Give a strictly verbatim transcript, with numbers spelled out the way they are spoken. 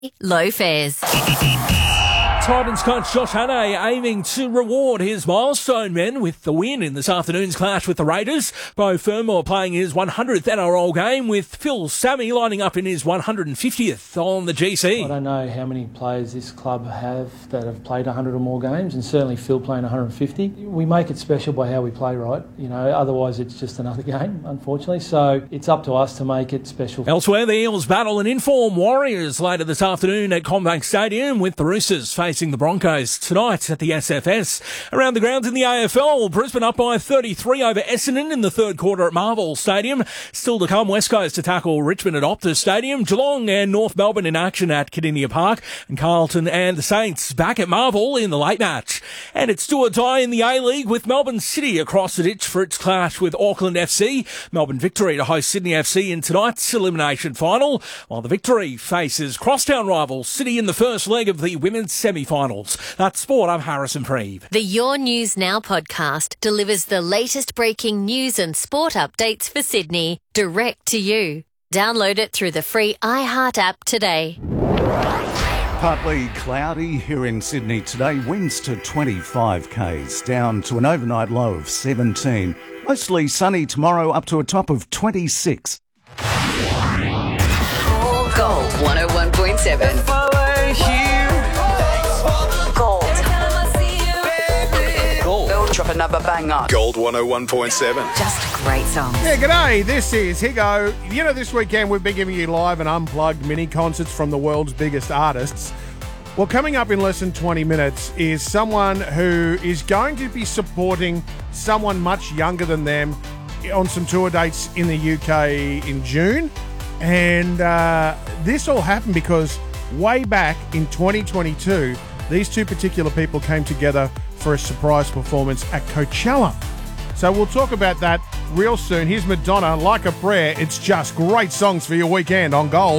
Low fares. Titans coach Josh Hannay aiming to reward his milestone men with the win in this afternoon's clash with the Raiders. Beau Fermor playing his one hundredth N R L game, with Phil Sammy lining up in his one hundred fiftieth on the G C. I don't know how many players this club have that have played one hundred or more games, and certainly Phil playing one hundred fifty. We make it special by how we play, right? You know, otherwise it's just another game, unfortunately. So it's up to us to make it special. Elsewhere, the Eels battle an in-form Warriors later this afternoon at CommBank Stadium, with the Roosters facing the Broncos tonight at the S F S. Around the grounds in the A F L, Brisbane up by thirty-three over Essendon in the third quarter at Marvel Stadium. Still to come, West Coast to tackle Richmond at Optus Stadium. Geelong and North Melbourne in action at Kardinia Park. And Carlton and the Saints back at Marvel in the late match. And it's do or die in the A-League, with Melbourne City across the ditch for its clash with Auckland F C. Melbourne Victory to host Sydney F C in tonight's elimination final, while the Victory faces crosstown rival City in the first leg of the women's semi-finals. That's sport. I'm Harrison Preeve. The Your News Now podcast delivers the latest breaking news and sport updates for Sydney direct to you. Download it through the free iHeart app today. Partly cloudy here in Sydney today. Winds to twenty-five kays, down to an overnight low of seventeen. Mostly sunny tomorrow, up to a top of twenty-six. Gold one oh one point seven. Gold. Gold. Drop another banger. Gold one oh one point seven. Just great songs. Yeah, g'day. This is Higo. You know, this weekend we've been giving you live and unplugged mini concerts from the world's biggest artists. Well, coming up in less than twenty minutes is someone who is going to be supporting someone much younger than them on some tour dates in the U K in June. And uh, this all happened because way back in twenty twenty-two, these two particular people came together for a surprise performance at Coachella. So we'll talk about that real soon. Here's Madonna, Like a Prayer. It's just great songs for your weekend on Gold.